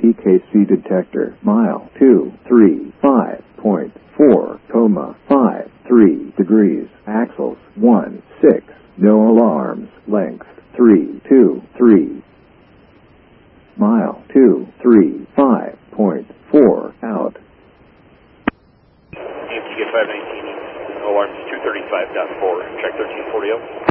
PKC detector. Mile 235.4, 53 degrees. Axles 16. No alarms. Length 323. Mile 235.4 out. EMTG 519, alarms 235.4. Check 1340.